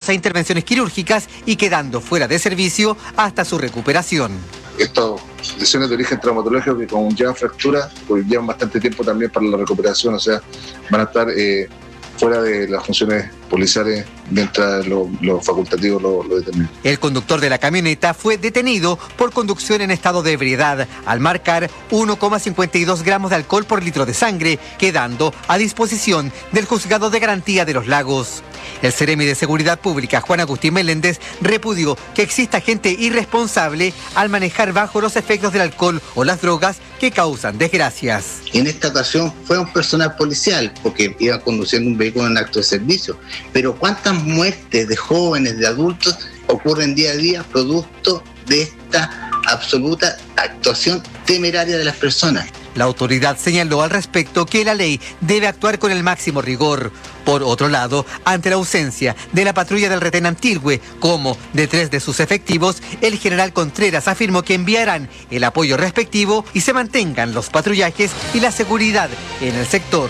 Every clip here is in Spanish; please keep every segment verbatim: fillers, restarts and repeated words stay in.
a intervenciones quirúrgicas y quedando fuera de servicio hasta su recuperación. Estas lesiones de origen traumatológico que conllevan fractura, pues llevan bastante tiempo también para la recuperación, o sea, van a estar eh, fuera de las funciones policiales mientras los lo facultativos lo, lo determinen. El conductor de la camioneta fue detenido por conducción en estado de ebriedad al marcar uno coma cincuenta y dos gramos de alcohol por litro de sangre, quedando a disposición del Juzgado de Garantía de los Lagos. El Seremi de Seguridad Pública, Juan Agustín Meléndez, repudió que exista gente irresponsable al manejar bajo los efectos del alcohol o las drogas que causan desgracias. En esta ocasión fue un personal policial porque iba conduciendo un vehículo en acto de servicio. Pero ¿cuántas muertes de jóvenes, de adultos ocurren día a día producto de esta absoluta actuación temeraria de las personas? La autoridad señaló al respecto que la ley debe actuar con el máximo rigor. Por otro lado, ante la ausencia de la patrulla del retén Antilhue, como de tres de sus efectivos, el general Contreras afirmó que enviarán el apoyo respectivo y se mantengan los patrullajes y la seguridad en el sector.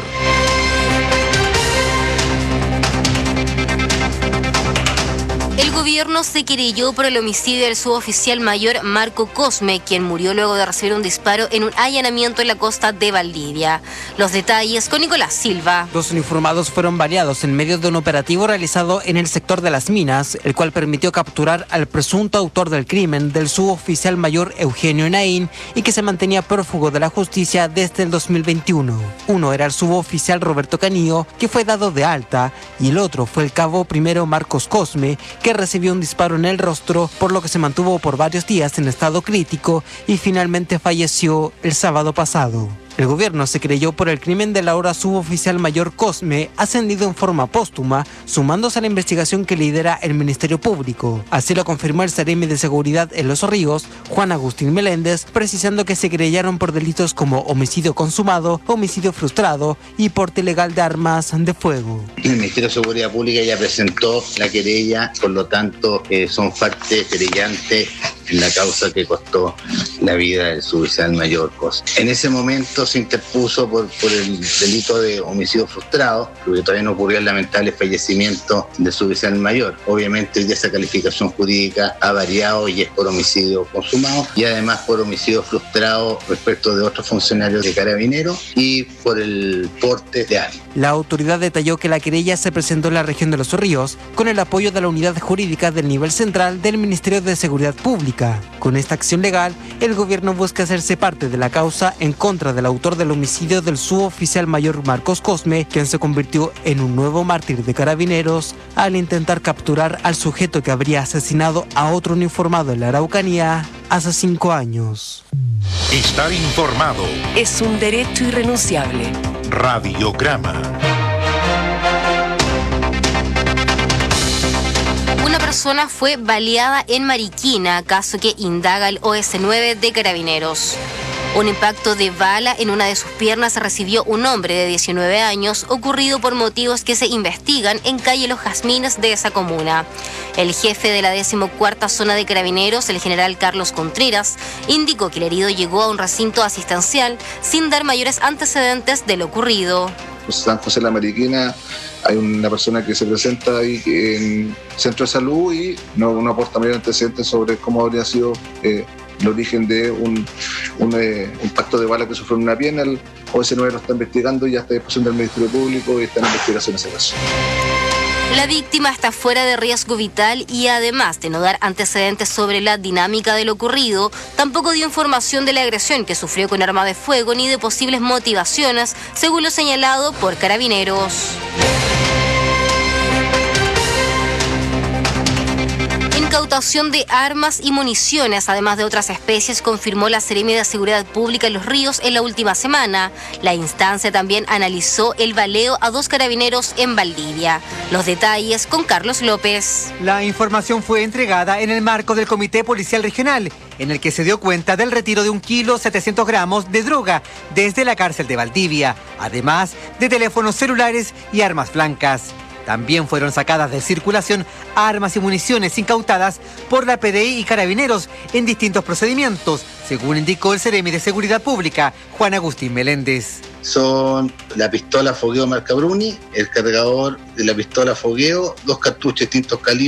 El gobierno se querelló por el homicidio del suboficial mayor Marco Cosme, quien murió luego de recibir un disparo en un allanamiento en la costa de Valdivia. Los detalles con Nicolás Silva. Dos uniformados fueron baleados en medio de un operativo realizado en el sector de las minas, el cual permitió capturar al presunto autor del crimen del suboficial mayor Eugenio Naín y que se mantenía prófugo de la justicia desde el dos mil veintiuno. Uno era el suboficial Roberto Canillo, que fue dado de alta, y el otro fue el cabo primero Marcos Cosme, que recibió un disparo en el rostro, por lo que se mantuvo por varios días en estado crítico y finalmente falleció el sábado pasado. El gobierno se creyó por el crimen del ahora suboficial mayor Cosme, ascendido en forma póstuma, sumándose a la investigación que lidera el Ministerio Público. Así lo confirmó el Seremi de Seguridad en Los Ríos, Juan Agustín Meléndez, precisando que se querellaron por delitos como homicidio consumado, homicidio frustrado y porte ilegal de armas de fuego. El Ministerio de Seguridad Pública ya presentó la querella, por lo tanto eh, son parte querellante en la causa que costó la vida del suboficial mayor Cosme. En ese momento se interpuso por, por el delito de homicidio frustrado, porque todavía no ocurrió el lamentable fallecimiento del suboficial mayor. Obviamente ya esa calificación jurídica ha variado y es por homicidio consumado y además por homicidio frustrado respecto de otros funcionarios de Carabineros y por el porte de armas. La autoridad detalló que la querella se presentó en la región de Los Ríos con el apoyo de la unidad jurídica del nivel central del Ministerio de Seguridad Pública. Con esta acción legal, el gobierno busca hacerse parte de la causa en contra del autor del homicidio del suboficial mayor Marcos Cosme, quien se convirtió en un nuevo mártir de Carabineros al intentar capturar al sujeto que habría asesinado a otro uniformado en la Araucanía hace cinco años. Estar informado es un derecho irrenunciable. Radiograma. Una persona fue baleada en Mariquina, caso que indaga el O S nueve de Carabineros. Un impacto de bala en una de sus piernas recibió un hombre de diecinueve años, ocurrido por motivos que se investigan en calle Los Jazmines de esa comuna. El jefe de la decimocuarta zona de Carabineros, el general Carlos Contreras, indicó que el herido llegó a un recinto asistencial sin dar mayores antecedentes de lo ocurrido. San José de la Mariquina hay una persona que se presenta ahí en centro de salud y no, no aporta mayor antecedentes sobre cómo habría sido eh, el origen de un, un eh, impacto de bala que sufrió en una pierna. El O S nueve lo está investigando y ya está a disposición del Ministerio Público y está en investigación ese caso. La víctima está fuera de riesgo vital y además de no dar antecedentes sobre la dinámica de lo ocurrido, tampoco dio información de la agresión que sufrió con arma de fuego ni de posibles motivaciones, según lo señalado por Carabineros. Incautación de armas y municiones, además de otras especies, confirmó la Seremi de Seguridad Pública en Los Ríos en la última semana. La instancia también analizó el baleo a dos carabineros en Valdivia. Los detalles con Carlos López. La información fue entregada en el marco del Comité Policial Regional, en el que se dio cuenta del retiro de un kilo setecientos gramos de droga desde la cárcel de Valdivia, además de teléfonos celulares y armas blancas. También fueron sacadas de circulación armas y municiones incautadas por la P D I y Carabineros en distintos procedimientos, según indicó el Seremi de Seguridad Pública, Juan Agustín Meléndez. Son la pistola fogueo marca Bruni, el cargador de la pistola fogueo, dos cartuchos distintos calibres